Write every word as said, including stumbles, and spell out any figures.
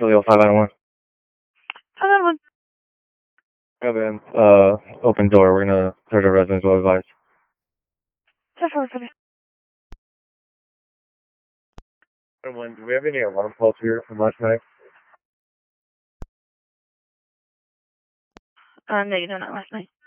Julio five nine one. five nine one. Yeah, man. Uh, open door. We're gonna search our residence. Well advised. ten four seven. When, do we have any alarm calls here from last night? Uh, no, you don't know last night.